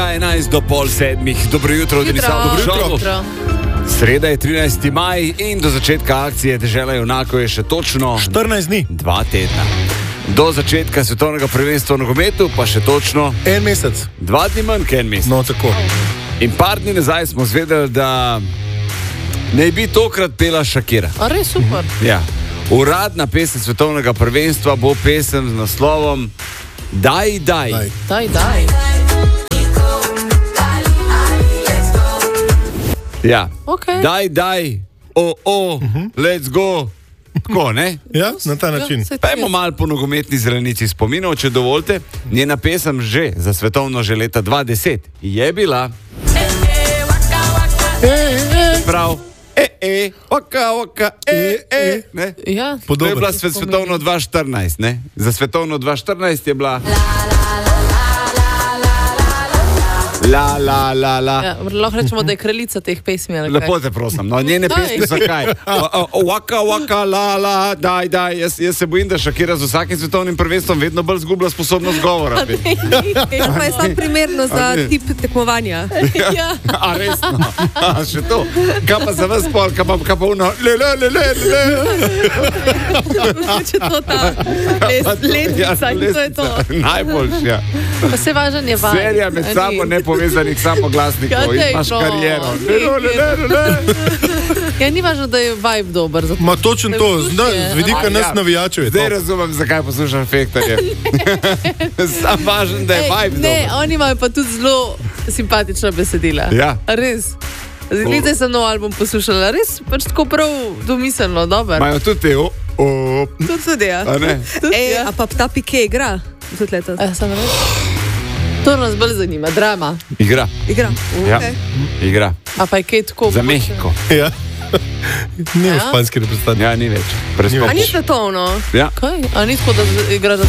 11 do pol 7. Dobro jutro, Denisov. Dobro jutro. Sreda je 13. maj in do začetka akcije Dežela junakov je še točno 14 dni. 2 tedna. Do začetka svetovnega prvenstva v nogometu pa še točno En mesec. 2 dni manj kot en mesec. No, tako. In par dni nazaj smo zvedeli, da naj bi tokrat pela Shakira. A res super. Ja. Uradna pesem svetovnega prvenstva bo pesem z naslovom Daj, daj. Daj. Ja. Okay. Daj, let's go. Tako, ne? Ja, na ta način. Pejmo malo po nogometni zelenici spominov, če dovolite. Njena pesem že za svetovno že leta 2010 je bila prav waka, ne? Ja. To je bila svetovno 2014, ne? Za svetovno 2014 je bila La. Ja, lahko rečemo, da je kraljica teh pesmi. Lepo te prosim, no njene pesmi so kaj? Waka, la, daj. Jaz se bojim, da Shakira z vsakim svetovnim prvenstvom vedno bolj zgublja sposobnost govora. To pa je samo primerno za tip tekmovanja. Ja. A resno? A še to? Kaj pa za vas pol? Kaj pa uno? Le. Če to ta letnica, to je to. Najboljši, ja. Pa se važen je vaj. Serija med sabo nepovezanih samoglasnikov. Ja, Imaš no. kariero. Ja, ni važno, da je vibe dober. Zato. Ma točno to, z vidika nas navijačev je Zdaj to. razumem, zakaj poslušam Fektorje. Sam važen, da je vibe Ne, dober. oni imajo pa tudi zelo simpatična besedila. Ja. A res. Zdaj sem nov album poslušala, res pač tako prav domiselno, dober. Imajo tudi te Tudi, ja. a ne? A pa ta Pike igra? Tudi letos. Ja, sem res. To nas bolj zanima, drama. Igra. Igra. Ja. Okay. Igra. A pa je kaj tako? Za Mehiko. Ja. Ni v Ja? španski reprezentanti. Ja, ni več. A ni svetovno? Ja. Kaj? A ni tako, da igra za